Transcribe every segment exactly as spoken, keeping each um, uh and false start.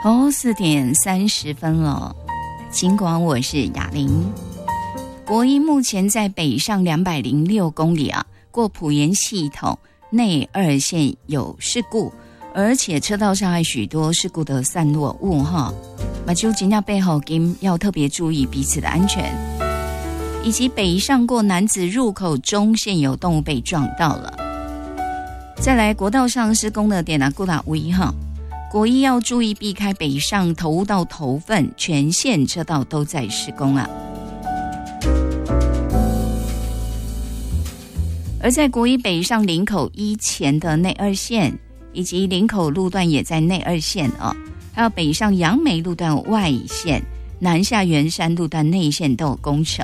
哦，四点三十分了。尽管我是雅玲，国一目前在北上两百零六公里啊，过埔盐系统内二线有事故，而且车道上还许多事故的散落物哈，那就真的背后跟要特别注意彼此的安全。以及北上过楠梓入口中线有动物被撞到了。再来，国道上施工的点啊，固打五一号，国一要注意避开北上头到头份，全线车道都在施工啊。而在国一北上林口一前的内二线，以及林口路段也在内二线哦，还有北上杨梅路段外线、南下圆山路段内线都有工程。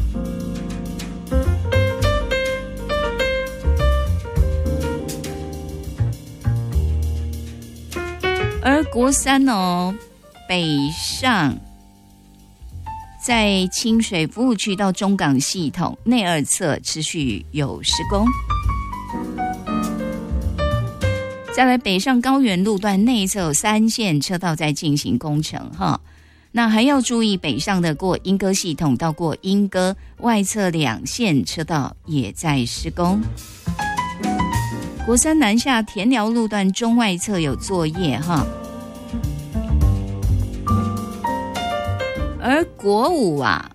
而国三哦，北上在清水服务区到中港系统内二侧持续有施工。再来北上高原路段内侧有三线车道在进行工程哈，那还要注意北上的过莺歌系统到过莺歌外侧两线车道也在施工。国三南下田寮路段中外侧有作业哈，而国五啊，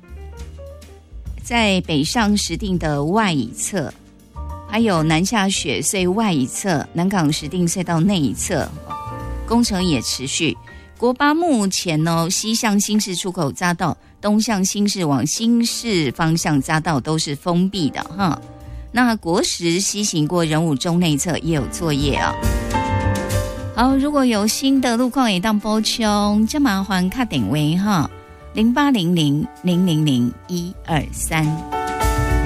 在北上石碇的外侧，还有南下雪隧外侧、南港石碇隧道内侧，工程也持续。国八目前呢，西向新市出口匝道、东向新市往新市方向匝道都是封闭的哈。那国十西行过仁武中内侧也有作业啊。好，如果有新的路况也当补充，就麻烦打电话哈，零八零零零零零一二三。